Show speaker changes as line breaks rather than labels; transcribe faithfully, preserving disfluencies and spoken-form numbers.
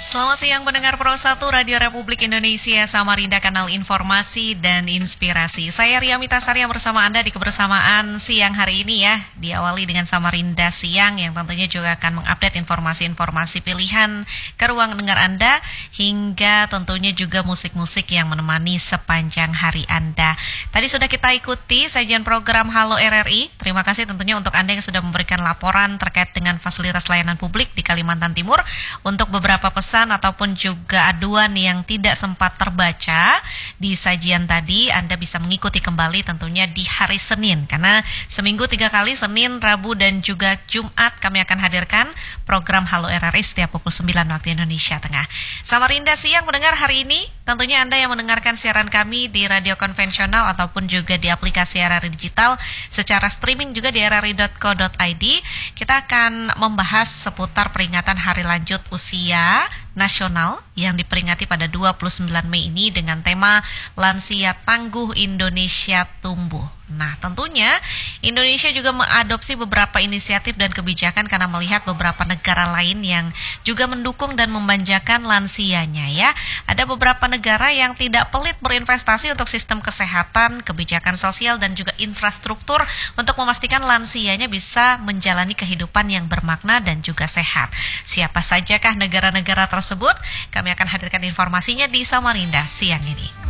Selamat siang pendengar Pro satu Radio Republik Indonesia Samarinda, kanal informasi dan inspirasi. Saya Ria Mitasari yang bersama Anda di kebersamaan siang hari ini ya. Diawali dengan Samarinda Siang yang tentunya juga akan mengupdate informasi-informasi pilihan ke ruang dengar Anda, hingga tentunya juga musik-musik yang menemani sepanjang hari Anda. Tadi sudah kita ikuti sajian program Halo R R I. Terima kasih tentunya untuk Anda yang sudah memberikan laporan terkait dengan fasilitas layanan publik di Kalimantan Timur. Untuk beberapa pesan ataupun juga aduan yang tidak sempat terbaca di sajian tadi, Anda bisa mengikuti kembali tentunya di hari Senin, karena seminggu tiga kali, Senin, Rabu, dan juga Jumat kami akan hadirkan program Halo R R I setiap pukul sembilan waktu Indonesia Tengah. Samarinda Siang mendengar hari ini, tentunya Anda yang mendengarkan siaran kami di radio konvensional ataupun juga di aplikasi R R I Digital, secara streaming juga di r r i dot co dot i d. Kita akan membahas seputar peringatan Hari Lanjut Usia Nasional yang diperingati pada dua puluh sembilan Mei ini dengan tema Lansia Tangguh Indonesia Tumbuh. Nah, tentunya Indonesia juga mengadopsi beberapa inisiatif dan kebijakan karena melihat beberapa negara lain yang juga mendukung dan memanjakan lansianya ya. Ada beberapa negara yang tidak pelit berinvestasi untuk sistem kesehatan, kebijakan sosial, dan juga infrastruktur untuk memastikan lansianya bisa menjalani kehidupan yang bermakna dan juga sehat. Siapa sajakah negara-negara tersebut? Kami akan hadirkan informasinya di Samarinda Siang ini.